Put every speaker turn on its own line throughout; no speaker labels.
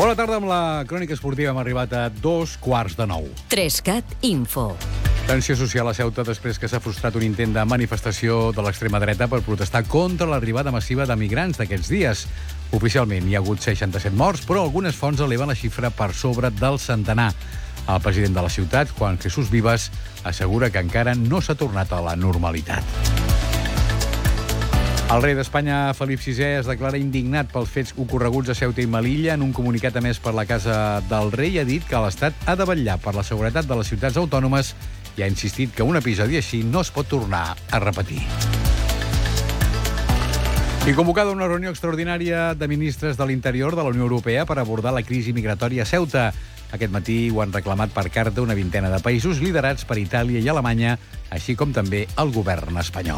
Bona tarda, amb la crònica esportiva hem arribat a 8:45.
3CAT Info.
Tensió social a Ceuta després que s'ha frustrat un intent de manifestació de l'extrema dreta per protestar contra l'arribada massiva de migrants d'aquests dies. Oficialment hi ha hagut 67 morts, però algunes fonts eleven la xifra per sobre del centenar. El president de la ciutat, Juan Jesús Vivas, assegura que encara no s'ha tornat a la normalitat. El rei d'Espanya, Felip VI, es declara indignat pels fets ocorreguts a Ceuta i Melilla. En un comunicat emès per la Casa del Rei ha dit que l'Estat ha de vetllar per la seguretat de les ciutats autònomes i ha insistit que un episodi així no es pot tornar a repetir. I convocada una reunió extraordinària de ministres de l'Interior de la Unió Europea per abordar la crisi migratòria a Ceuta. Aquest matí ho han reclamat per carta una vintena de països liderats per Itàlia i Alemanya, així com també el govern espanyol.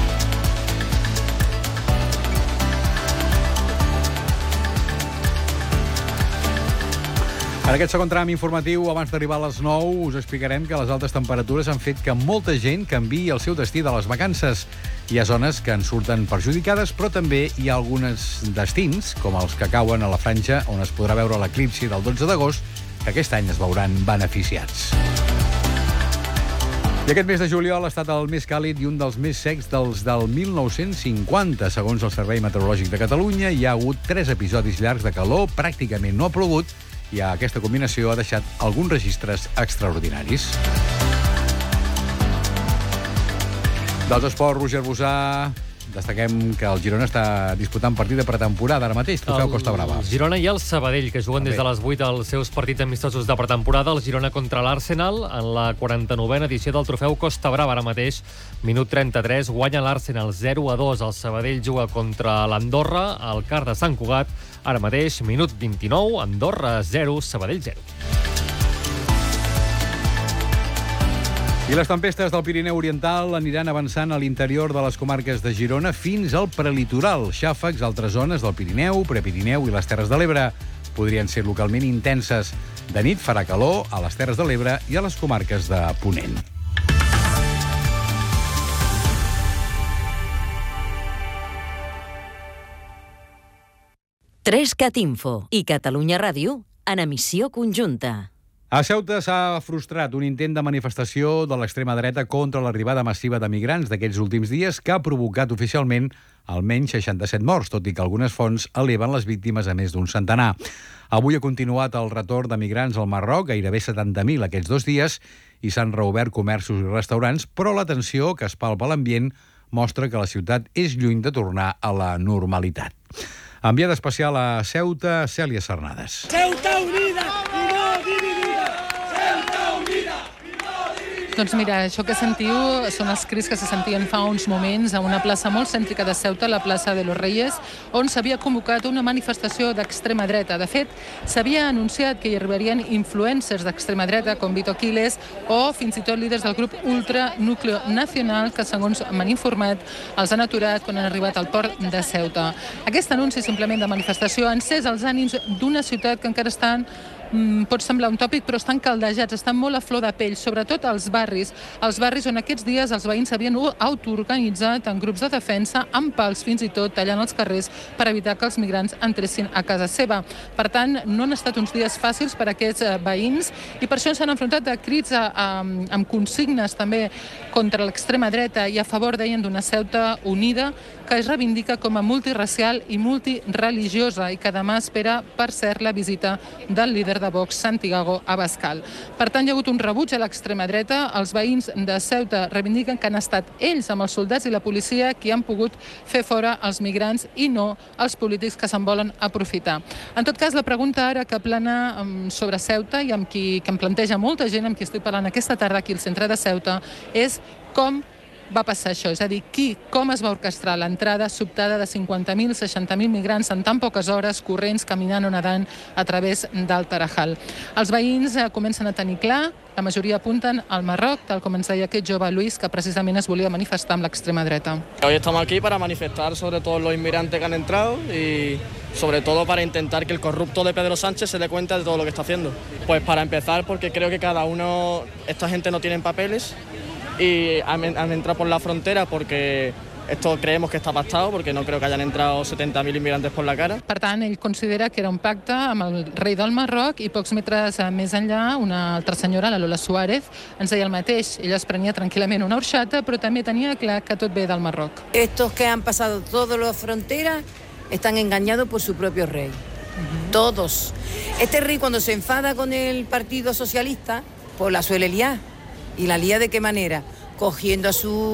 En aquest segon tram informatiu, abans d'arribar a les 9, us explicarem que les altes temperatures han fet que molta gent canviï el seu destí de les vacances. Hi ha zones que en surten perjudicades, però també hi ha alguns destins, com els que cauen a la franja on es podrà veure l'eclipsi del 12 d'agost, que aquest any es veuran beneficiats. I aquest mes de juliol ha estat el més càlid i un dels més secs dels del 1950. Segons el Servei Meteorològic de Catalunya, hi ha hagut 3 episodis llargs de calor, pràcticament no ha plogut, i aquesta combinació ha deixat alguns registres extraordinaris. Dels esports, Roger Bosà, destaquem que el Girona està disputant partit de pretemporada ara mateix, trofeu Costa Brava.
El Girona i el Sabadell, que juguen des de les 8 els seus partits amistosos de pretemporada. El Girona contra l'Arsenal en la 49a edició del trofeu Costa Brava. Ara mateix, minut 33, guanya l'Arsenal 0-2. El Sabadell juga contra l'Andorra, al Car de Sant Cugat. Ara mateix, minut 29, Andorra 0, Sabadell 0.
I les tempestes del Pirineu Oriental aniran avançant a l'interior de les comarques de Girona fins al prelitoral. Xàfecs a altres zones del Pirineu, Prepirineu i les Terres de l'Ebre podrien ser localment intenses. De nit farà calor a les Terres de l'Ebre i a les comarques de Ponent.
Trescat Info i Catalunya Ràdio en emissió conjunta.
A Ceuta s'ha frustrat un intent de manifestació de l'extrema dreta contra l'arribada massiva de migrants d'aquests últims dies que ha provocat oficialment almenys 67 morts, tot i que algunes fonts eleven les víctimes a més d'un centenar. Avui ha continuat el retorn de migrants al Marroc, gairebé 70.000 aquests 2 dies, i s'han reobert comerços i restaurants, però la tensió que es palpa a l'ambient mostra que la ciutat és lluny de tornar a la normalitat. Enviada especial a Ceuta, Cèlia Sarnades.
Ceuta unida i no dividida! Ceuta unida i no dividida!
Doncs mira, això que sentiu són els crits que se sentien fa uns moments a una plaça molt cèntrica de Ceuta, la plaça de los Reyes, on s'havia convocat una manifestació d'extrema dreta. De fet, s'havia anunciat que hi arribarien influencers d'extrema dreta, com Vito Quiles, o fins i tot líders del grup Ultra Núcleo Nacional, que segons m'han informat, els han aturat quan han arribat al port de Ceuta. Aquest anunci simplement de manifestació ha encès els ànims d'una ciutat que encara estan pot semblar un tòpic, però estan caldejats, estan molt a flor de pell, sobretot als barris on aquests dies els veïns s'havien autoorganitzat en grups de defensa, amb pals fins i tot, tallant els carrers per evitar que els migrants entressin a casa seva. Per tant, no han estat uns dies fàcils per a aquests veïns i per això s'han enfrontat a crits amb consignes també contra l'extrema dreta i a favor, deien, d'una Ceuta unida que es reivindica com a multiracial i multireligiosa i que demà espera, per cert, la visita del líder de Vox, Santiago Abascal. Per tant, hi ha hagut un rebuig a l'extrema dreta. Els veïns de Ceuta reivindiquen que han estat ells, amb els soldats i la policia, qui han pogut fer fora els migrants i no els polítics que se'n volen aprofitar. En tot cas, la pregunta ara que plana sobre Ceuta i amb qui que em planteja molta gent, amb qui estic parlant aquesta tarda aquí al centre de Ceuta, és com va passar això, és a dir, com es va orquestrar l'entrada sobtada de 50.000, 60.000 migrants en tan poques hores, corrents, caminant o nedant a través del Tarajal. Els veïns comencen a tenir clar, la majoria apunten al Marroc, tal com ens deia aquest jove Luis, que precisament es volia manifestar amb l'extrema dreta.
Hoy estamos aquí para manifestar sobre todos los inmigrantes que han entrado y sobre todo para intentar que el corrupto de Pedro Sánchez se dé cuenta de todo lo que está haciendo. Pues para empezar, porque creo que esta gente no tiene papeles y han entrado por la frontera porque Esto creemos que está pactado porque no creo que hayan entrado 70.000 inmigrantes por la cara.
Per tant, ell considera que era un pacte amb el rei del Marroc i pocs metres més enllà una altra senyora, la Lola Suárez, ens deia el mateix. Ella es prenia tranquil·lament una horchata, però també tenia clar que tot ve del Marroc.
Estos que han pasado todas las fronteras están engañados por su propio rey. Todos. Este rey cuando se enfada con el Partido Socialista, pues la suele liar. ¿Y la lía de qué manera? Cogiendo a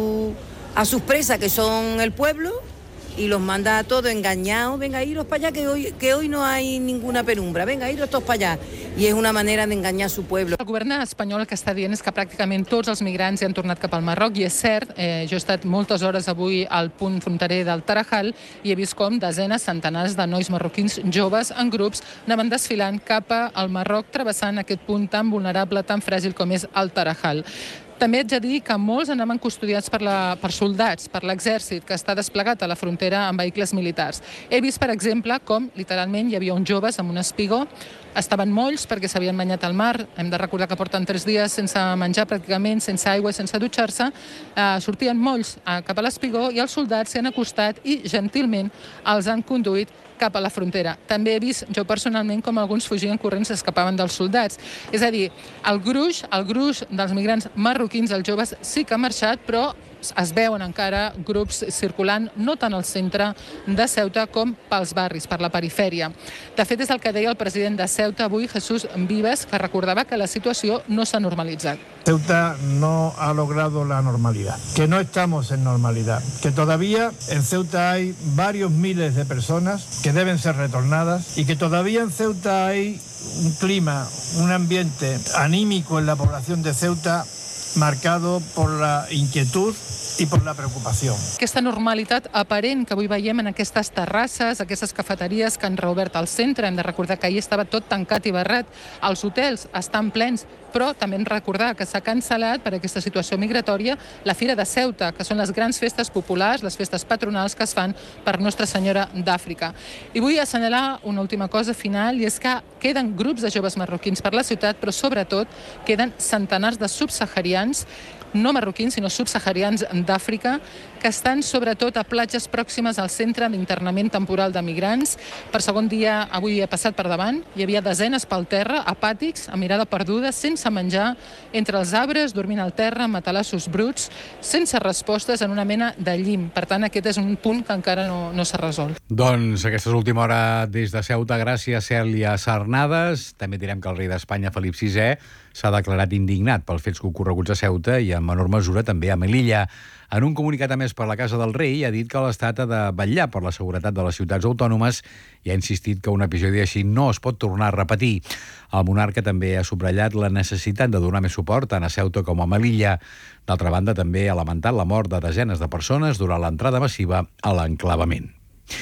sus presas, que son el pueblo, y los manda a todos engañados. Venga, iros para allá, que hoy no hay ninguna penumbra. Venga, iros todos para allá. I és una manera d'enganyar su pueblo.
El govern espanyol el que està dient és que pràcticament tots els migrants hi han tornat cap al Marroc, i és cert, jo he estat moltes hores avui al punt fronterer del Tarajal i he vist com desenes, centenars de nois marroquins joves en grups anaven desfilant cap al Marroc, travessant aquest punt tan vulnerable, tan fràgil com és el Tarajal. També haig de dir que molts anaven custodiats per soldats, per l'exèrcit, que està desplegat a la frontera amb vehicles militars. He vist, per exemple, com literalment hi havia uns joves amb un espigó, estaven molls perquè s'havien banyat al mar. Hem de recordar que porten 3 dies sense menjar pràcticament, sense aigua i sense dutxar-se. Sortien molls cap a l'espigó i els soldats s'hi han acostat i gentilment els han conduït cap a la frontera. També he vist jo personalment com alguns fugien corrents i escapaven dels soldats. És a dir, el gruix dels migrants marroquins, els joves, sí que ha marxat, però es veuen encara grups circulant no tant al centre de Ceuta com pels barris, per la perifèria. De fet, és el que deia el president de Ceuta avui, Jesús Vives, que recordava que la situació no s'ha normalitzat.
Ceuta no ha logrado la normalidad, que no estamos en normalidad, que todavía en Ceuta hay varios miles de personas que deben ser retornadas y que todavía en Ceuta hay un clima, un ambiente anímico en la población de Ceuta marcado por la inquietud i per la preocupació.
Aquesta normalitat aparent que avui veiem en aquestes terrasses, aquestes cafeteries que han reobert al centre, hem de recordar que ahir estava tot tancat i barrat, els hotels estan plens, però també hem de recordar que s'ha cancel·lat per aquesta situació migratòria la Fira de Ceuta, que són les grans festes populars, les festes patronals que es fan per Nostra Senyora d'Àfrica. I vull assenyalar una última cosa final, i és que queden grups de joves marroquins per la ciutat, però sobretot queden centenars de subsaharians, no marroquins, sinó subsaharians d'Àfrica, que estan sobretot a platges pròximes al centre d'internament temporal de migrants. Per segon dia, avui he passat per davant, hi havia desenes pel terra, apàtics, amb mirada perduda, sense menjar, entre els arbres, dormint al terra, amb matalassos bruts, sense respostes, en una mena de llim. Per tant, aquest és un punt que encara no s'ha resolt.
Doncs aquesta és l'última hora des de Ceuta. Gràcies, Cèlia Sarnades. També direm que el rei d'Espanya, Felip VI, s'ha declarat indignat pels fets ocorreguts a Ceuta i en menor mesura també a Melilla. En un comunicat emès per la Casa del Rei ha dit que l'Estat ha de vetllar per la seguretat de les ciutats autònomes i ha insistit que un episodi així no es pot tornar a repetir. El monarca també ha subratllat la necessitat de donar més suport tant a Ceuta com a Melilla. D'altra banda, també ha lamentat la mort de desenes de persones durant l'entrada massiva a l'enclavament.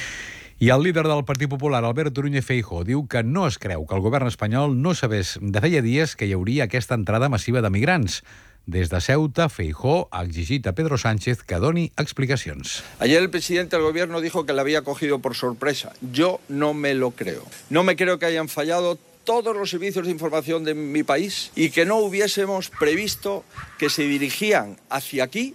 I el líder del Partit Popular, Alberto Núñez Feijóo, diu que no es creu que el govern espanyol no sabés de feia dies que hi hauria aquesta entrada massiva de migrants. Des de Ceuta, Feijóo ha exigit a Pedro Sánchez que doni explicacions.
Ayer el presidente del gobierno dijo que le había cogido por sorpresa. Yo no me lo creo. No me creo que hayan fallado todos los servicios de información de mi país y que no hubiésemos previsto que se dirigían hacia aquí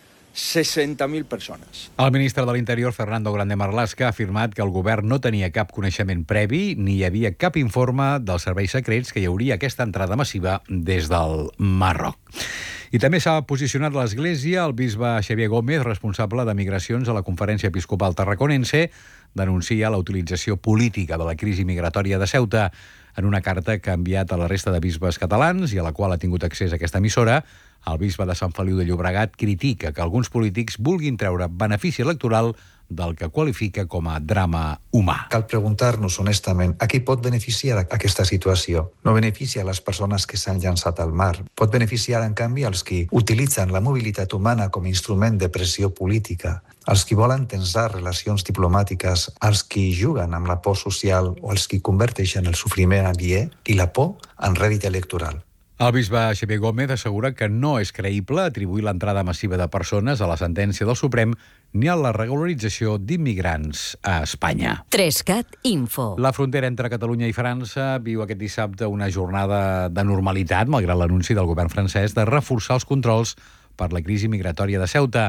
60.000 persones.
El ministre de l'Interior, Fernando Grande Marlaska, ha afirmat que el govern no tenia cap coneixement previ ni hi havia cap informe dels serveis secrets que hi hauria aquesta entrada massiva des del Marroc. I també s'ha posicionat l'Església. El bisbe Xavier Gómez, responsable de migracions a la Conferència Episcopal Tarraconense, denuncia la utilització política de la crisi migratòria de Ceuta. En una carta que ha enviat a la resta de bisbes catalans i a la qual ha tingut accés a aquesta emissora, el bisbe de Sant Feliu de Llobregat critica que alguns polítics vulguin treure benefici electoral del que qualifica com a drama humà.
Cal preguntar-nos honestament a qui pot beneficiar aquesta situació. No beneficia a les persones que s'han llançat al mar. Pot beneficiar, en canvi, als qui utilitzen la mobilitat humana com a instrument de pressió política, als qui volen tensar relacions diplomàtiques, als qui juguen amb la por social o als qui converteixen el sofriment aliè i la por en rèdit electoral.
El bisbe Xavier Gómez assegura que no és creïble atribuir l'entrada massiva de persones a la sentència del Suprem ni a la regularització d'immigrants a Espanya.
3CAT Info.
La frontera entre Catalunya i França viu aquest dissabte una jornada de normalitat, malgrat l'anunci del govern francès de reforçar els controls per la crisi migratòria de Ceuta.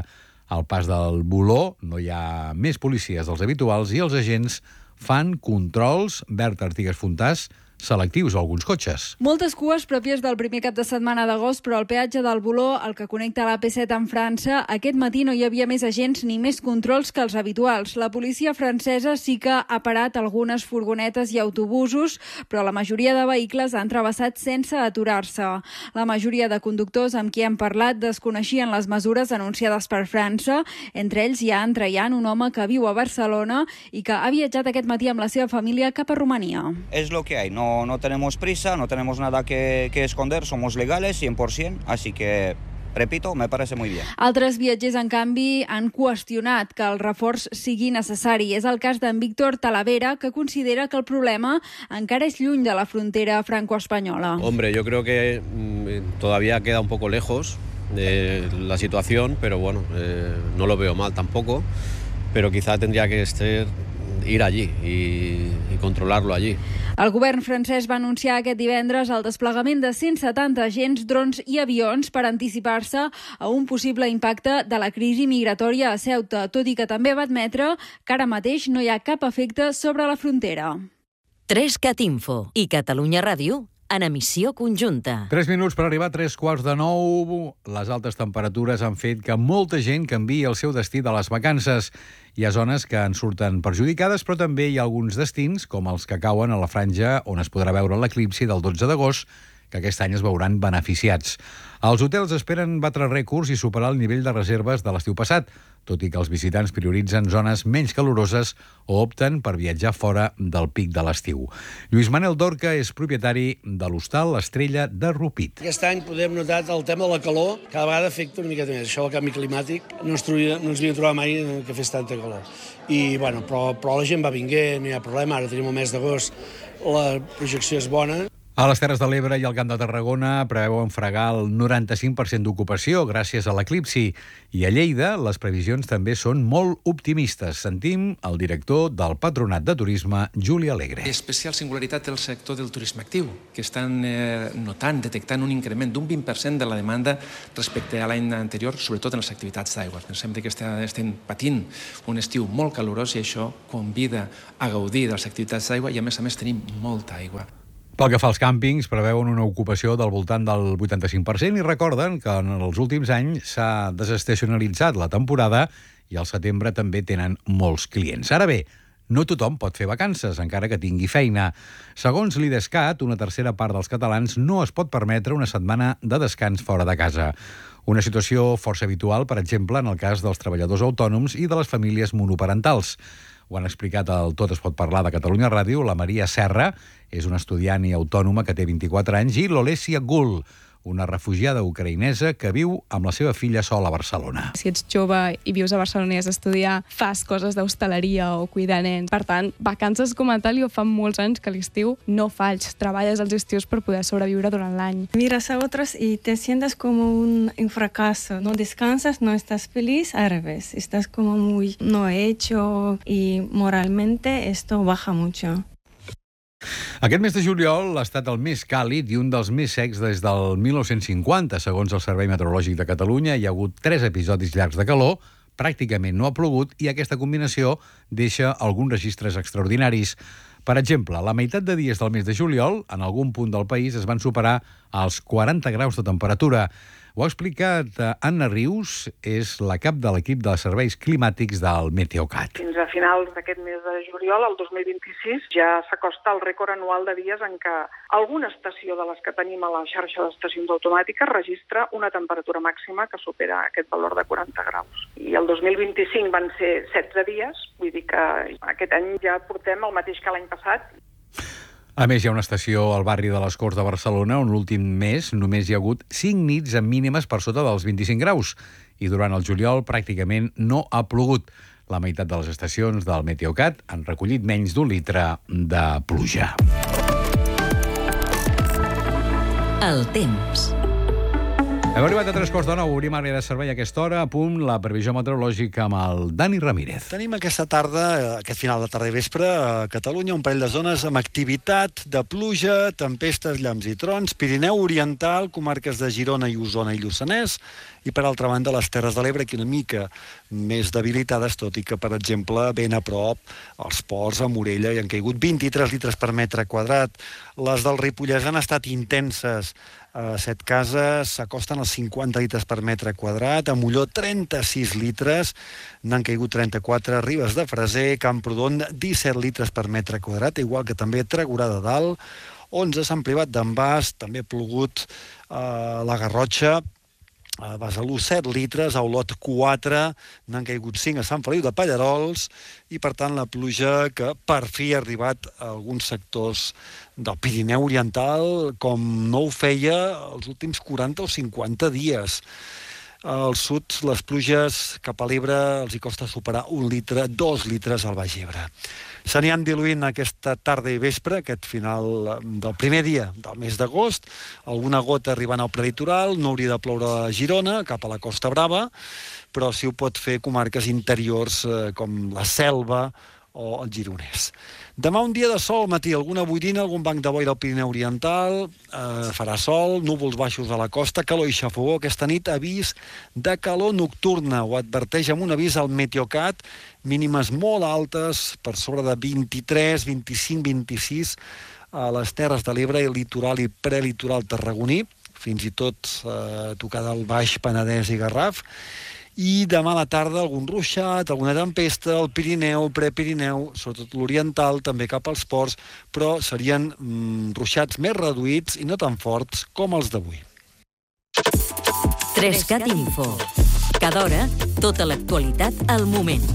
Al pas del Voló no hi ha més policies dels habituals i els agents fan controls, Berta Artigas Fontàs, selectius a alguns cotxes.
Moltes cues pròpies del primer cap de setmana d'agost, però al peatge del Voló, el que connecta l'AP7 amb França, aquest matí no hi havia més agents ni més controls que els habituals. La policia francesa sí que ha parat algunes furgonetes i autobusos, però la majoria de vehicles han travessat sense aturar-se. La majoria de conductors amb qui hem parlat desconeixien les mesures anunciades per França. Entre ells hi ha en Traian, un home que viu a Barcelona i que ha viatjat aquest matí amb la seva família cap a Romania.
És lo que hay, no tenemos prisa, no tenemos nada que esconder, somos legales 100%, así que, repito, me parece muy bien.
Altres viatgers, en canvi, han qüestionat que el reforç sigui necessari. És el cas d'en Víctor Talavera, que considera que el problema encara és lluny de la frontera franco-espanyola.
Hombre, yo creo que todavía queda un poco lejos de la situación, pero bueno, no lo veo mal tampoco, pero quizá tendría que ir allí y controlarlo allí.
El govern francès va anunciar aquest divendres el desplegament de 170 agents, drons i avions per anticipar-se a un possible impacte de la crisi migratòria a Ceuta, tot i que també va admetre que ara mateix no hi ha cap efecte sobre la frontera.
3CAT Info i Catalunya Ràdio en emissió conjunta.
3 minuts per arribar a 3:45. Les altes temperatures han fet que molta gent canviï el seu destí de les vacances. Hi ha zones que en surten perjudicades, però també hi ha alguns destins, com els que cauen a la franja on es podrà veure l'eclipsi del 12 d'agost, que aquest any es veuran beneficiats. Els hotels esperen batre rècords i superar el nivell de reserves de l'estiu passat, tot i que els visitants prioritzen zones menys caloroses o opten per viatjar fora del pic de l'estiu. Lluís Manel Dorca és propietari de l'hostal L'Estrella de Rupit.
Aquest any podem notar el tema de la calor, cada vegada afecta una miqueta més. Això del canvi climàtic no ens havíem trobat mai que fes tanta calor. I, bueno, però la gent va vinguent, no hi ha problema, ara tenim el mes d'agost, la projecció és bona.
A les Terres de l'Ebre i al Camp de Tarragona preveuen fregar el 95% d'ocupació gràcies a l'eclipsi. I a Lleida les previsions també són molt optimistes. Sentim el director del Patronat de Turisme, Juli Alegre.
Especial singularitat del sector del turisme actiu, que estan detectant un increment d'un 20% de la demanda respecte a l'any anterior, sobretot en les activitats d'aigua. Pensem que estem patint un estiu molt calorós i això convida a gaudir de les activitats d'aigua i a més tenim molta aigua.
Pel que fa als càmpings, preveuen una ocupació del voltant del 85% i recorden que en els últims anys s'ha desestacionalitzat la temporada i al setembre també tenen molts clients. Ara bé, no tothom pot fer vacances, encara que tingui feina. Segons l'IDESCAT, una tercera part dels catalans no es pot permetre una setmana de descans fora de casa. Una situació força habitual, per exemple, en el cas dels treballadors autònoms i de les famílies monoparentals. Ho han explicat al Tot es pot parlar de Catalunya Ràdio la Maria Serra, és una estudiant i autònoma que té 24 anys, i l'Olesya Gul, una refugiada ucraïnesa que viu amb la seva filla sola a Barcelona.
Si ets jove i vius a Barcelona i has d'estudiar, fas coses d'hostaleria o cuidar nens. Per tant, vacances com a tal, jo fa molts anys que a l'estiu no faig. Treballes als estius per poder sobreviure durant l'any.
Miras a otros y te sientes como un fracaso. No descansas, no estás feliz, al revés. Estás como muy no hecho y moralmente esto baja mucho.
Aquest mes de juliol ha estat el més càlid i un dels més secs des del 1950. Segons el Servei Meteorològic de Catalunya, hi ha hagut 3 episodis llargs de calor, pràcticament no ha plogut i aquesta combinació deixa alguns registres extraordinaris. Per exemple, la meitat de dies del mes de juliol, en algun punt del país, es van superar els 40 graus de temperatura. Ho ha explicat Anna Rius, és la cap de l'equip de serveis climàtics del Meteocat.
Fins a finals d'aquest mes de juliol, el 2026, ja s'acosta el rècord anual de dies en què alguna estació de les que tenim a la xarxa d'estacions automàtiques registra una temperatura màxima que supera aquest valor de 40 graus. I el 2025 van ser 16 dies, vull dir que aquest any ja portem el mateix que l'any passat.
A més, hi ha una estació al barri de les Corts de Barcelona on l'últim mes només hi ha hagut 5 nits amb mínimes per sota dels 25 graus i durant el juliol pràcticament no ha plogut. La meitat de les estacions del Meteocat han recollit menys d'1 litre de pluja.
El temps.
Hem arribat a 3:09, obrim àrea de servei a aquesta hora, a punt la previsió meteorològica amb el Dani Ramírez.
Tenim aquesta tarda, aquest final de tarda i vespre, a Catalunya un parell de zones amb activitat de pluja, tempestes, llamps i trons, Pirineu Oriental, comarques de Girona i Osona i Lluçanès, i per altra banda les Terres de l'Ebre, que una mica més debilitades, tot i que, per exemple, ben a prop, els ports a Morella hi han caigut 23 litres per metre quadrat. Les del Ripollès han estat intenses. A Setcases s'acosten als 50 litres per metre quadrat, a Molló 36 litres, n'han caigut 34, Ribes de Freser, Camprodon 17 litres per metre quadrat, igual que també Tregurà de Dalt, 11 Sant Privat d'en Bas, també ha plogut a la Garrotxa, a Besalú 7 litres, a Olot 4, n'han caigut 5 a Sant Feliu de Pallarols, i per tant la pluja que per fi ha arribat a alguns sectors del Pirineu Oriental com no ho feia els últims 40 o 50 dies. Al sud, les pluges cap a l'Ebre els hi costa superar 1 litre, 2 litres al Baix Ebre. S'aniran diluint aquesta tarda i vespre, aquest final del primer dia del mes d'agost, alguna gota arribant al prelitoral, no hauria de ploure a Girona, cap a la Costa Brava, però sí ho pot fer comarques interiors com la Selva o el Gironès. Demà un dia de sol al matí, alguna boirina, algun banc de boira al Pirineu Oriental, farà sol, núvols baixos a la costa, calor i xafogó. Aquesta nit avís de calor nocturna, ho adverteix amb un avís al Meteocat, mínimes molt altes, per sobre de 23, 25, 26 a les Terres de l'Ebre i litoral i prelitoral tarragoní, fins i tot tocar del Baix Penedès i Garraf. I demà a la tarda algun ruixat, alguna tempesta, al Pirineu, Prepirineu, sobretot l'oriental, també cap als ports, però serien ruixats més reduïts i no tan forts com els d'avui.
3CAT Info. Cada hora, tota l'actualitat al moment.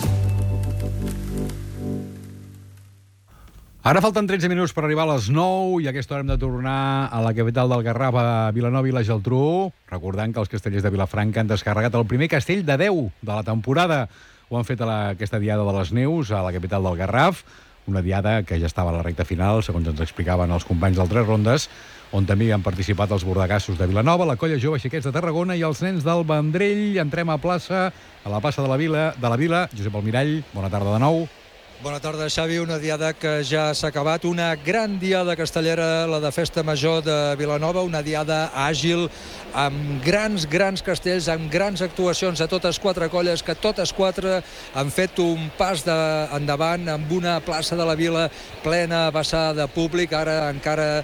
Ara falten 13 minuts per arribar a les 9 i a aquesta hora hem de tornar a la capital del Garraf, a Vilanova i la Geltrú, recordant que els castellers de Vilafranca han descarregat el primer castell de 10 de la temporada. Ho han fet a aquesta diada de les neus a la capital del Garraf, una diada que ja estava a la recta final, segons ens explicaven els companys del Tres Rondes, on també han participat els bordegassos de Vilanova, la Colla Jove Xiquets de Tarragona i els nens del Vendrell. Entrem a la plaça de la Vila. Josep Almirall, bona tarda de nou.
Bona tarda, Xavi. Una diada que ja s'ha acabat, una gran diada castellera, la de Festa Major de Vilanova, una diada àgil, amb grans castells, amb grans actuacions de totes quatre colles, que totes quatre han fet un pas endavant, amb una plaça de la Vila plena a vessar de públic, ara encara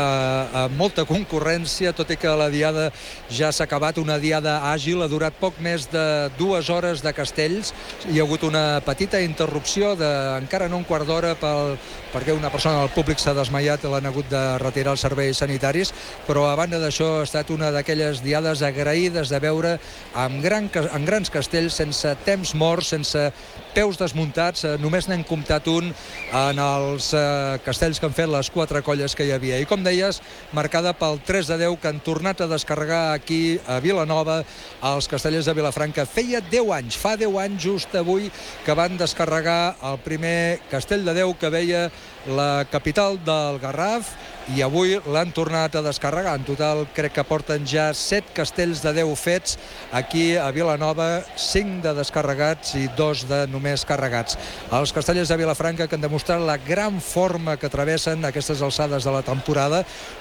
amb molta concurrència, tot i que la diada ja s'ha acabat, una diada àgil, ha durat poc més de 2 hores de castells, hi ha hagut una petita interrupció encara no un quart d'hora perquè una persona del públic s'ha desmaiat i l'han hagut de retirar els serveis sanitaris, però a banda d'això ha estat una d'aquelles diades agraïdes de veure en grans castells, sense temps morts, sense peus desmuntats, només n'hem comptat un en els castells que han fet les 4 colles que hi havia. I com deies, marcada pel 3 de 10 que han tornat a descarregar aquí a Vilanova els castellers de Vilafranca. Feia 10 anys, fa 10 anys just avui, que van descarregar el primer castell de 10 que veia la capital del Garraf, i avui l'han tornat a descarregar. En total crec que porten ja 7 castells de 10 fets aquí a Vilanova, 5 de descarregats i 2 de només carregats. Els castellers de Vilafranca que han demostrat la gran forma que travessen aquestes alçades de la temporada,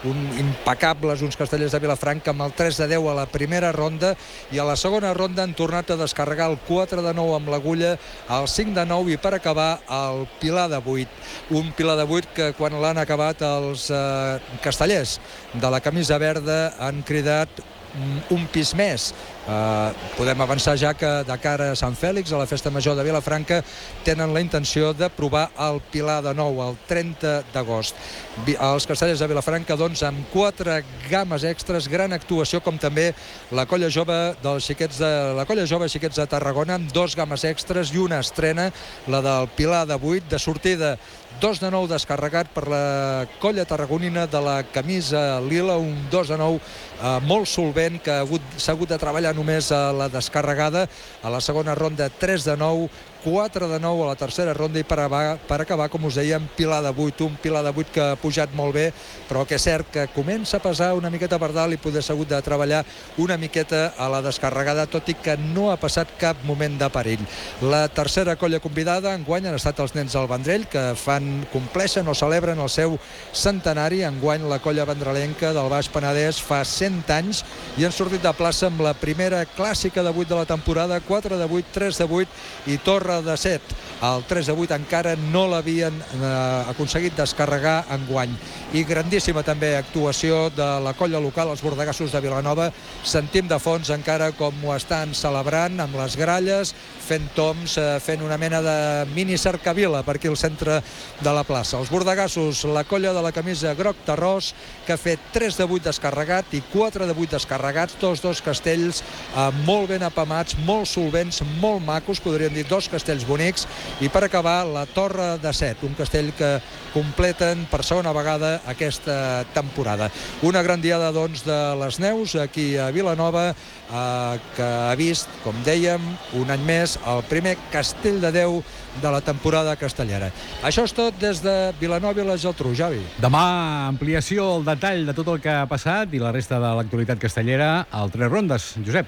impecables uns castellers de Vilafranca amb el 3 de 10 a la primera ronda, i a la segona ronda han tornat a descarregar el 4 de 9 amb l'agulla, el 5 de 9 i per acabar el pilar de 8. Un pilar de 8 que quan l'han acabat els castellers de la camisa verda han cridat un pis més. Podem avançar ja que de cara a Sant Fèlix, a la Festa Major de Vilafranca, tenen la intenció de provar el pilar de nou el 30 d'agost. Els castellers de Vilafranca, doncs, amb 4 games extres, gran actuació, com també la Colla Jove Xiquets de Tarragona, amb 2 games extres i una estrena, la del pilar de 8, de sortida 2 de 9 descarregat per la colla tarragonina de la camisa lila, un 2 de 9 molt solvent, que s'ha hagut de treballar només a la descarregada. A la segona ronda 3 de 9, 4-9 a la tercera ronda i per acabar, com us dèiem, Pilar de 8, un Pilar de 8 que ha pujat molt bé, però que és cert que comença a pesar una miqueta per dalt i poder ser hagut de treballar una miqueta a la descarregada, tot i que no ha passat cap moment de perill. La tercera colla convidada enguany han estat els nens del Vendrell, que compleixen o celebren el seu centenari. Enguany la colla vendrelenca del Baix Penedès fa 100 anys i han sortit de plaça amb la primera clàssica de 8 de la temporada, 4 de 8, 3 de 8 i torre de 7. El 3 de 8 encara no l'havien aconseguit descarregar enguany. I grandíssima també actuació de la colla local, els bordegassos de Vilanova. Sentim de fons encara com ho estan celebrant amb les gralles, fent toms, fent una mena de mini cercavila per aquí al centre de la plaça. Els bordegassos, la colla de la camisa groc terrós, que ha fet 3 de 8 descarregat i 4 de 8 descarregats, dos castells molt ben apamats, molt solvents, molt macos, podríem dir dos castells bonics, i per acabar la torre de 7, un castell que completen per segona vegada aquesta temporada. Una gran diada, doncs, de les neus aquí a Vilanova, que ha vist, com dèiem, un any més el primer Castell de Déu de la temporada castellera. Això és tot des de Vilanova i la Geltrú, Javi.
Demà, ampliació, el detall de tot el que ha passat i la resta de l'actualitat castellera al Tres Rondes. Josep.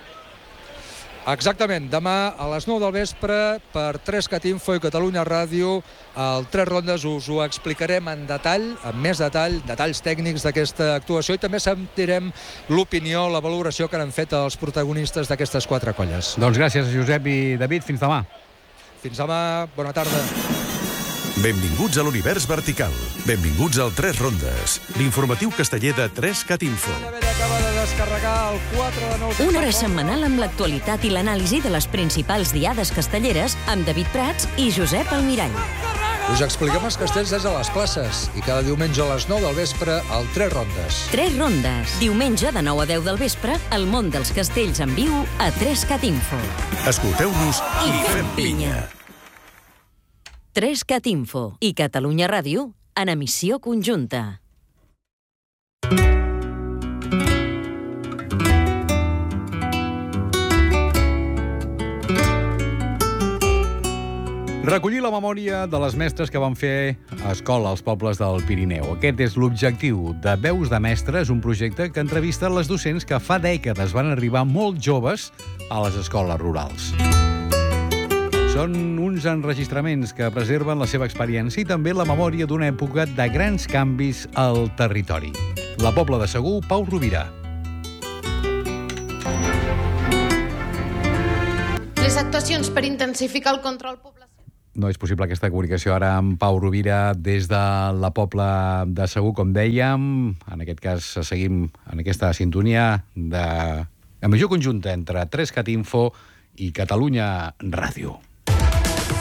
Exactament, demà a les 9 del vespre per 3CAT Info i Catalunya Ràdio al Tres Rondes us ho explicarem en detall, amb més detall, detalls tècnics d'aquesta actuació, i també sentirem l'opinió, la valoració que han fet els protagonistes d'aquestes 4 colles.
Doncs gràcies, Josep i David. Fins demà.
Fins demà, bona tarda.
Benvinguts a l'univers vertical. Benvinguts al Tres Rondes, l'informatiu casteller de 3CAT Info.
Acaba de descarregar el 4 de 9...
Una hora setmanal amb l'actualitat i l'anàlisi de les principals diades castelleres amb David Prats i Josep Almirall.
Us expliquem els castells des de les places i cada diumenge a les 9 del vespre al Tres Rondes.
Tres Rondes. Diumenge de 9 a 10 del vespre, el món dels castells en viu a 3CAT Info.
Escolteu-nos i fem pinya.
3CAT Info i Catalunya Ràdio en emissió conjunta.
Recollir la memòria de les mestres que van fer escola als pobles del Pirineu. Aquest és l'objectiu de Veus de Mestres, un projecte que entrevista les docents que fa dècades van arribar molt joves a les escoles rurals. Són uns enregistraments que preserven la seva experiència i també la memòria d'una època de grans canvis al territori. La Pobla de Segur, Pau Rovira.
Les actuacions per intensificar el control poblacional.
No és possible aquesta comunicació ara amb Pau Rovira des de la Pobla de Segur, com dèiem. En aquest cas seguim en aquesta sintonia de emissió conjunta entre 3CAT Info i Catalunya Ràdio.